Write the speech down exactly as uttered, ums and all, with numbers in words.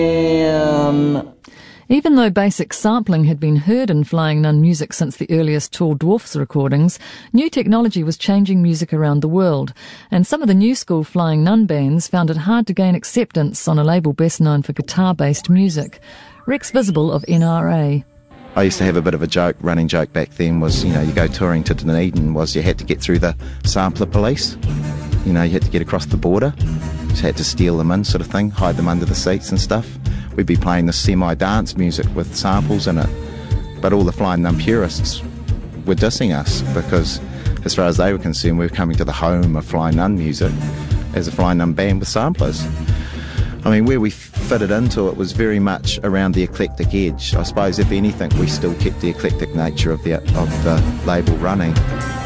Even though basic sampling had been heard in Flying Nun music since the earliest Tall Dwarfs recordings, new technology was changing music around the world, and some of the new school Flying Nun bands found it hard to gain acceptance on a label best known for guitar-based music. Rex Visible of N R A. I used to have a bit of a joke, running joke back then was, you know, you go touring to Dunedin was you had to get through the sampler police. You know, you had to get across the border. You had to steal them in, sort of thing, hide them under the seats and stuff. We'd be playing this semi-dance music with samples in it. But all the Flying Nun purists were dissing us because, as far as they were concerned, we were coming to the home of Flying Nun music as a Flying Nun band with samplers. I mean, where we fitted into it was very much around the eclectic edge. I suppose, if anything, we still kept the eclectic nature of the, of the label running.